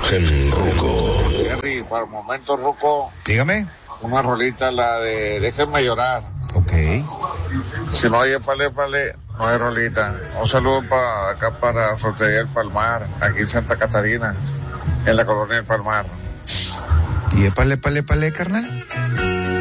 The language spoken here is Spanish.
en Ruco. Henry, para el momento, Ruco. Dígame. Una rolita, la de Déjenme Llorar. Ok. Si no oye Pale, no hay rolita. Un saludo acá para Frutería del Palmar, aquí en Santa Catarina, en la colonia del Palmar. ¿Y es pale, carnal?